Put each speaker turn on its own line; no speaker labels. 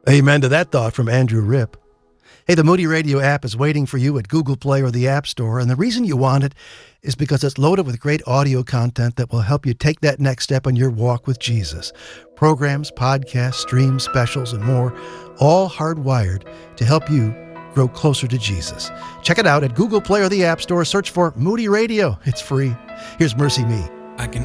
Amen to that thought from Andrew Ripp. Hey, the Moody Radio app is waiting for you at Google Play or the App Store, and the reason you want it is because it's loaded with great audio content that will help you take that next step on your walk with Jesus. Programs, podcasts, streams, specials, and more, all hardwired to help you grow closer to Jesus. Check it out at Google Play or the App Store. Search for Moody Radio. It's free. Here's Mercy Me.
I can